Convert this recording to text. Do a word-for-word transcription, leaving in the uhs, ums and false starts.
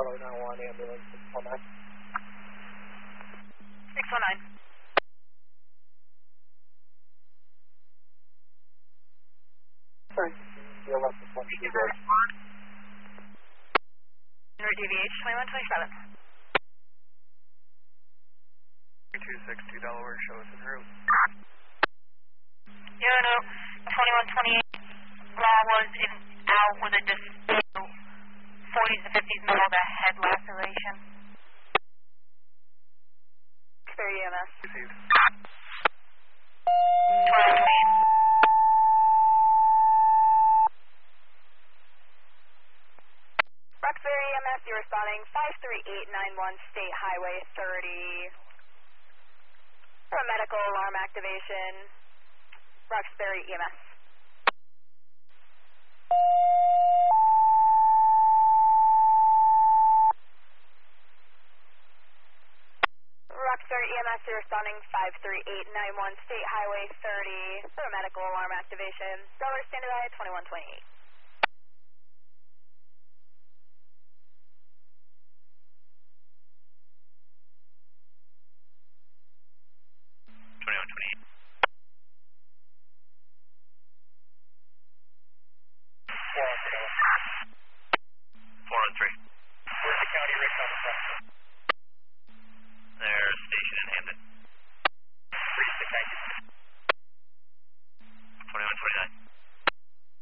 Charlie nine one, ambulance six one nine. six one nine. Sorry, the eleven twenty. Inward D V H twenty-one twenty-seven. two six two Delaware, show us en route. No, no, twenty-one twenty-eight. Law was in, out with a dispute. forties to fifties middle of the head laceration. Clear E M S. Received. twelve twenty-eight. Roxbury E M S, you're responding five three eight nine one State Highway thirty. For medical alarm activation, Roxbury E M S. Roxbury E M S, you're responding five three eight nine one State Highway thirty for medical alarm activation. Dollar standard by twenty-one twenty-eight.